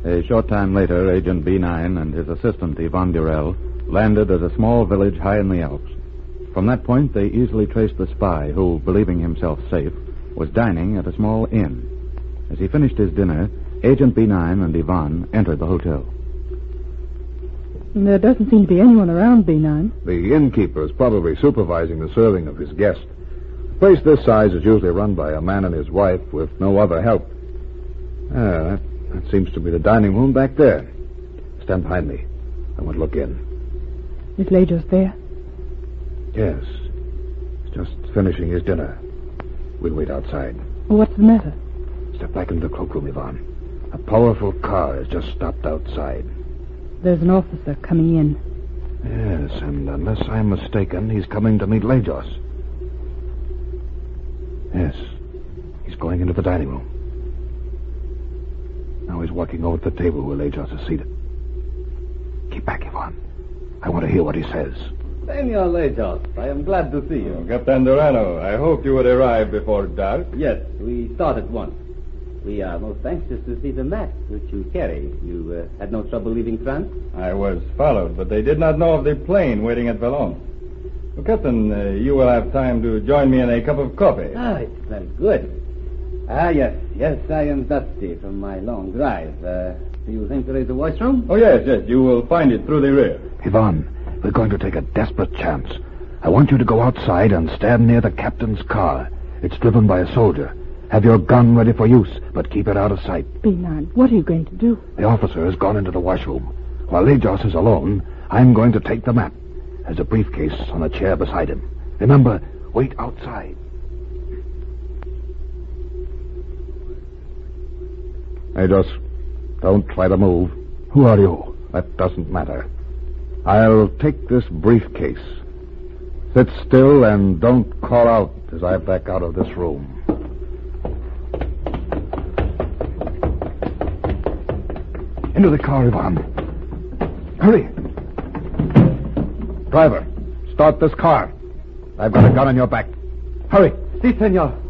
A short time later, Agent B9 and his assistant, Yvonne Durell, landed at a small village high in the Alps. From that point, they easily traced the spy who, believing himself safe, was dining at a small inn. As he finished his dinner, Agent B9 and Yvonne entered the hotel. There doesn't seem to be anyone around, B9. The innkeeper is probably supervising the serving of his guests. A place this size is usually run by a man and his wife with no other help. That seems to be the dining room back there. Stand behind me. I want to look in. Is Lajos there? Yes. He's just finishing his dinner. We'll wait outside. Well, what's the matter? Step back into the cloakroom, Yvonne. A powerful car has just stopped outside. There's an officer coming in. Yes, and unless I'm mistaken, he's coming to meet Lajos. Yes. He's going into the dining room. Now he's walking over to the table where Lajos is seated. Keep back, Yvonne. I want to hear what he says. Senor Lajos, I am glad to see you. Captain Durano, I hoped you would arrive before dark. Yes, we start at once. We are most anxious to see the map which you carry. You had no trouble leaving France? I was followed, but they did not know of the plane waiting at Valognes. Well, Captain, you will have time to join me in a cup of coffee. It's very good. Yes, I am dusty from my long drive. Do you think there is a washroom? Oh, yes, you will find it through the rear. Yvonne, we're going to take a desperate chance. I want you to go outside and stand near the captain's car. It's driven by a soldier. Have your gun ready for use, but keep it out of sight. B9, what are you going to do? The officer has gone into the washroom. While Lajos is alone, I'm going to take the map. There's a briefcase on a chair beside him. Remember, wait outside. Lajos, don't try to move. Who are you? That doesn't matter. I'll take this briefcase. Sit still and don't call out as I back out of this room. Into the car, Yvonne. Hurry. Driver, start this car. I've got a gun on your back. Hurry. Si, senor.